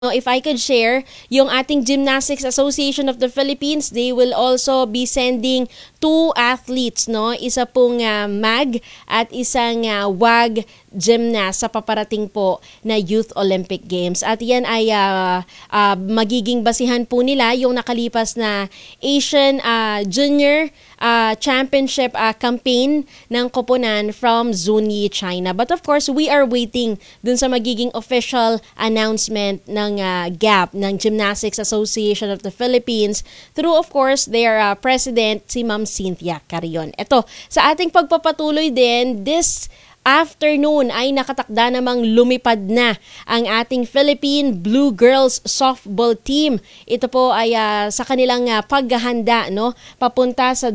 If I could share, yung ating Gymnastics Association of the Philippines, they will also be sending two athletes, no? Isa pong mag at isang WAG gymnast sa paparating po na Youth Olympic Games. At yan ay magiging basihan po nila yung nakalipas na Asian Junior Championship campaign ng koponan from Zunyi, China. But of course, we are waiting dun sa magiging official announcement ng GAP, ng Gymnastics Association of the Philippines, through of course their president, si Ma'am Cynthia Carrion. Ito, sa ating pagpapatuloy din, this afternoon ay nakatakda namang lumipad na ang ating Philippine Blue Girls Softball Team. Ito po ay sa kanilang paghahanda, no, papunta sa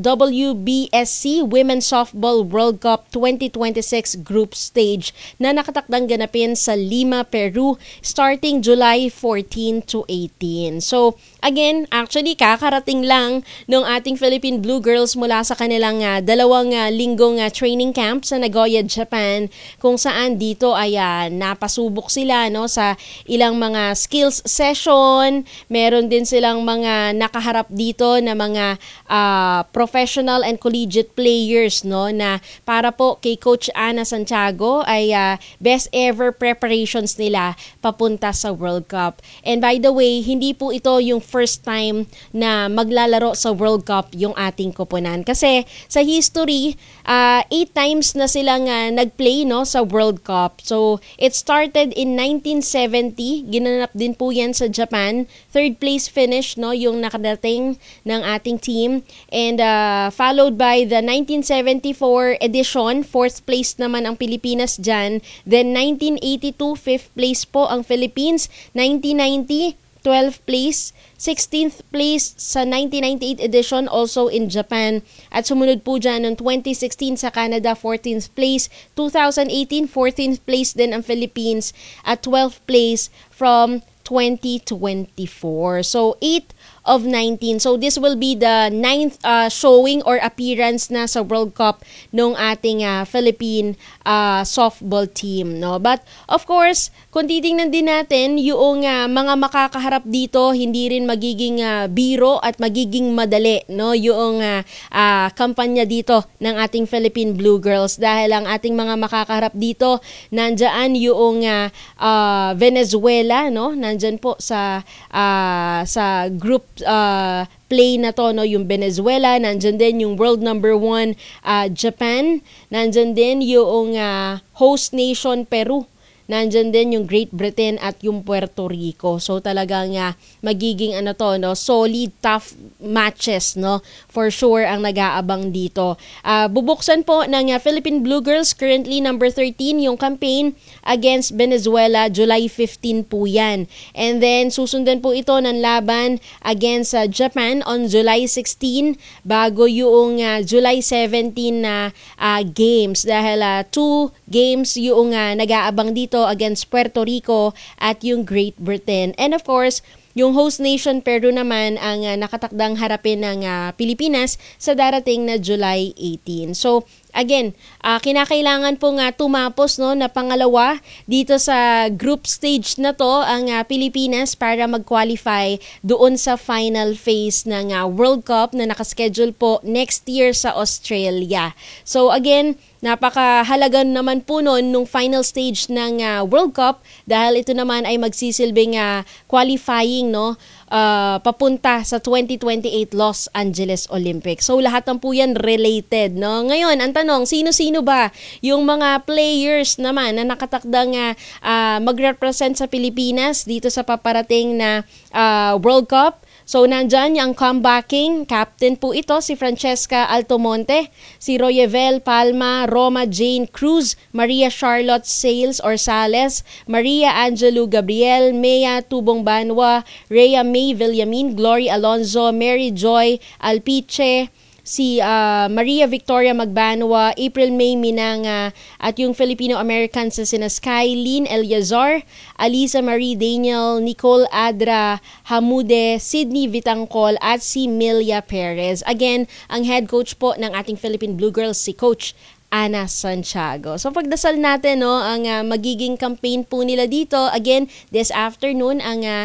WBSC Women's Softball World Cup 2026 Group Stage na nakatakdang ganapin sa Lima, Peru starting July 14 to 18. So again, actually kakarating lang ng ating Philippine Blue Girls mula sa kanilang dalawang linggong training camp sa Nagoya, Japan, kung saan dito ay napasubok sila, no, sa ilang mga skills session. Meron din silang mga nakaharap dito na mga professional and collegiate players, no, na para po kay Coach Ana Santiago ay best ever preparations nila papunta sa World Cup. And by the way, hindi po ito yung first time na maglalaro sa World Cup yung ating koponan. Kasi sa history, 8 times na silang nagplay, no, sa World Cup. So, it started in 1970. Ginanap din po yan sa Japan. Third place finish, no, yung nakadating ng ating team. And followed by the 1974 edition. Fourth place naman ang Pilipinas dyan. Then 1982, fifth place po ang Philippines. 1990, 12th place, 16th place sa 1998 edition also in Japan. At sumunod po dyan noong 2016 sa Canada, 14th place. 2018, 14th place din ang Philippines at 12th place from 2024. So 8 of 19. So this will be the 9th showing or appearance na sa World Cup nung ating Philippine softball team, no. But of course, kung titingnan din natin yung mga makakaharap dito, hindi rin magiging biro at magiging madali, no, yung kampanya dito ng ating Philippine Blue Girls, dahil ang ating mga makakaharap dito nandiyan yung Venezuela, no, nandiyan po sa group play na to, no, yung Venezuela, nandyan din yung world number 1 Japan, nandyan din yung host nation Peru, nandyan din yung Great Britain at yung Puerto Rico. So talagang magiging solid, tough matches, no, for sure ang nag-aabang dito. Bubuksan po ng Philippine Blue Girls, currently number 13, yung campaign against Venezuela, July 15 po yan. And then susundan po ito ng laban against Japan on July 16, bago yung July 17 na games, dahil 2 games yung nag-aabang dito against Puerto Rico at yung Great Britain. And of course, yung host nation Peru naman ang nakatakdang harapin ng Pilipinas sa darating na July 18. So again, kinakailangan pong tumapos, no, na pangalawa dito sa group stage na to ang Pilipinas para mag-qualify doon sa final phase ng World Cup na nakaschedule po next year sa Australia. So again, napakahalaga naman po noon nung final stage ng World Cup, dahil ito naman ay magsisilbing qualifying, no, papunta sa 2028 Los Angeles Olympics. So lahat ng po yan related, no. Ngayon, ang tanong, sino-sino ba yung mga players naman na nakatakdang magrepresent sa Pilipinas dito sa paparating na World Cup? So nandyan yung comebacking captain po ito, si Francesca Altomonte, si Royevel Palma, Roma Jane Cruz, Maria Charlotte Sales, Maria Angelo Gabriel, Mea Tubong Banwa, Rhea May Villamin, Glory Alonzo, Mary Joy Alpiche, si Maria Victoria Magbanwa, April May Minanga, at yung Filipino-Americans na sina Skylene Eliazar, Alisa Marie Daniel, Nicole Adra Hamude, Sydney Vitangcol, at si Milia Perez. Again, ang head coach po ng ating Philippine Blue Girls, si Coach Ana Santiago. So pagdasal natin no ang magiging campaign po nila dito. Again, this afternoon ang